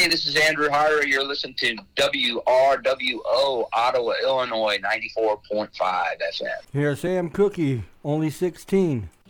Hey, this is Andrew Harder. You're listening to WRWO, Ottawa, Illinois, 94.5 FM. Here's Sam Cookie, only 16.